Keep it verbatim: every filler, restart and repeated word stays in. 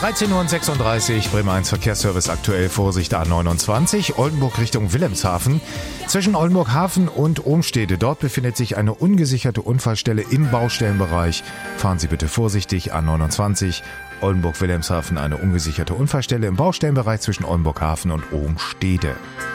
dreizehn Uhr sechsunddreißig, Bremen eins Verkehrsservice aktuell, Vorsicht A neunundzwanzig, Oldenburg Richtung Wilhelmshaven. Zwischen Oldenburg Hafen und Ohmstede, dort befindet sich eine ungesicherte Unfallstelle im Baustellenbereich. Fahren Sie bitte vorsichtig, A neunundzwanzig, Oldenburg Wilhelmshaven, eine ungesicherte Unfallstelle im Baustellenbereich zwischen Oldenburg Hafen und Ohmstede.